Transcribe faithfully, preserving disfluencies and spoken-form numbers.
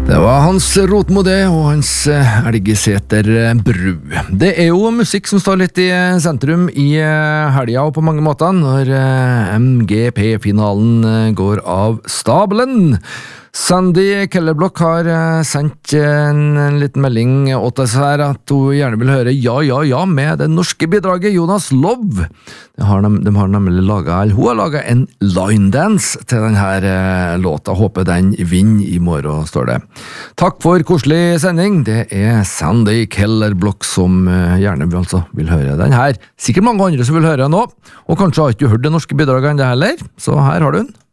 Det var Hans Rotmode og hans Elgeseter bru. Det er jo musikk som står litt i sentrum i helga og på mange måter når M G P-finalen går av stabelen. Sandy Kellerblock har sendt en liten melding åt oss her at hun gjerne vil høre ja, ja, ja med det norske bidraget Jonas Love. De har, de har nemlig laget, hun har laget en line dance til denne låta. Håper den vinner i morgen, står det. Takk for koselig sending. Det er Sandy Kellerblock som gjerne altså vil høre den her. Sikkert mange andre som vil høre den også. Og kanskje har ikke hørt det norske bidraget enda heller, så her har du den.